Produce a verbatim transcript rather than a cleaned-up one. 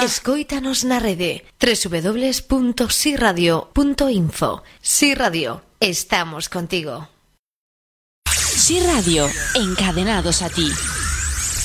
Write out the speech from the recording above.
Escóitanos na rede doble u doble u doble u punto si radio punto info. Si Radio, estamos contigo. Si Radio, encadenados a ti.